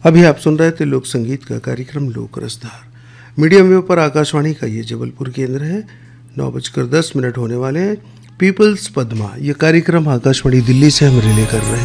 अभी आप सुन रहे थे लोक संगीत का कार्यक्रम लोक रसधार। मीडियम वेव पर आकाशवाणी का ये जबलपुर केंद्र है। 9:10 होने वाले हैं। पीपल्स पद्मा, ये कार्यक्रम आकाशवाणी दिल्ली से हम रिले कर रहे हैं।